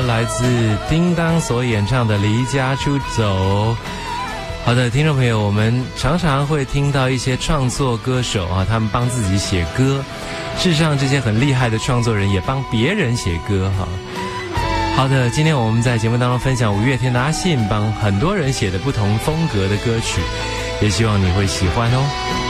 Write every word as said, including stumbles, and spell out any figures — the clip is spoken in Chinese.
来自叮当所演唱的《离家出走》。好的，听众朋友，我们常常会听到一些创作歌手啊，他们帮自己写歌。事实上，这些很厉害的创作人也帮别人写歌哈。好的，今天我们在节目当中分享五月天的阿信帮很多人写的不同风格的歌曲，也希望你会喜欢哦。